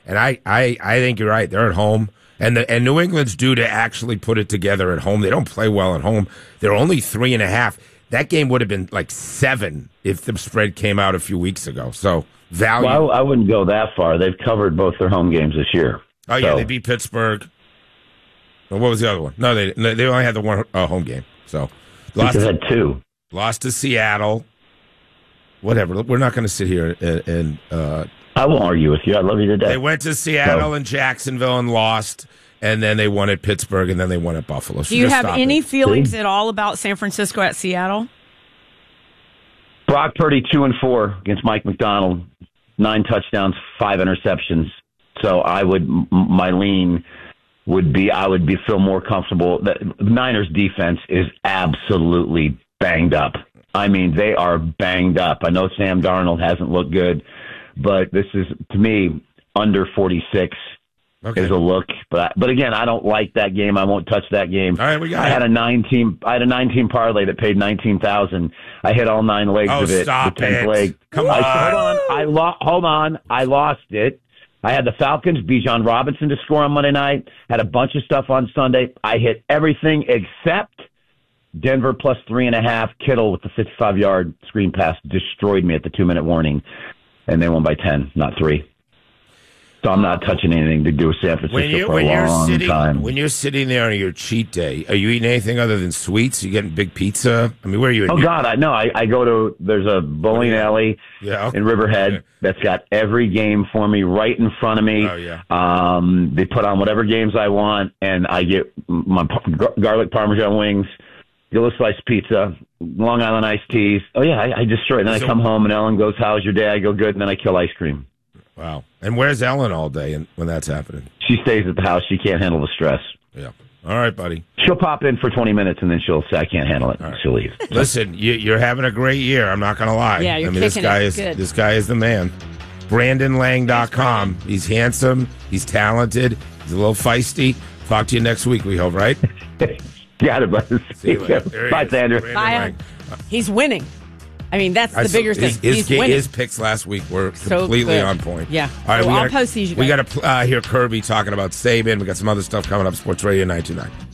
And I think you're right. They're at home. And New England's due to actually put it together at home. They don't play well at home. They're only 3.5. That game would have been like 7 if the spread came out a few weeks ago. So value. Well, I wouldn't go that far. They've covered both their home games this year. Oh, yeah, they beat Pittsburgh. What was the other one? No, they only had the one home game. So they had 2. Lost to Seattle. Whatever. We're not going to sit here and I won't argue with you. I love you to death. They went to Seattle and Jacksonville and lost, and then they won at Pittsburgh, and then they won at Buffalo. So do you have any feelings at all about San Francisco at Seattle? Brock Purdy 2-4 against Mike McDonald, 9 touchdowns, 5 interceptions. So my lean would be I would feel more comfortable. The Niners defense is absolutely banged up. I mean, they are banged up. I know Sam Darnold hasn't looked good, but this is, to me, under 46 is a look. But again, I don't like that game. I won't touch that game. All right, I had a 9-team parlay that paid $19,000. I hit all 9 legs of it. Stop the 10th it. leg. Come on. Hold on. I lost it. I had the Falcons, Bijan Robinson to score on Monday night. Had a bunch of stuff on Sunday. I hit everything except Denver plus 3.5. Kittle with the 55-yard screen pass destroyed me at the 2-minute warning, and they won by 10, not 3. So I'm not touching anything to do with San Francisco for a long time. When you're sitting there on your cheat day, are you eating anything other than sweets? Are you getting big pizza? I mean, where are you? God, I go to, there's a bowling alley in Riverhead that's got every game for me right in front of me. Oh, yeah. They put on whatever games I want, and I get my garlic Parmesan wings, Gillis sliced pizza, Long Island iced teas. Oh, yeah, I destroy it. Then I come home, and Ellen goes, how's your day? I go, good, and then I kill ice cream. Wow. And where's Ellen all day when that's happening? She stays at the house. She can't handle the stress. Yeah. All right, buddy. She'll pop in for 20 minutes, and then she'll say, I can't handle it. Right. She'll leave. Listen, you're having a great year. I'm not going to lie. Yeah, you're kicking it. This guy is the man. BrandonLang.com. He's handsome. He's talented. He's a little feisty. Talk to you next week, we hope, right? Got it, buddy. See you later. Bye, Sandra. Bye. He's winning. I mean, that's the bigger thing. His picks last week were completely on point. Yeah. All right, I'll post these. We got to hear Kirby talking about Saban. We got some other stuff coming up. Sports Radio 929.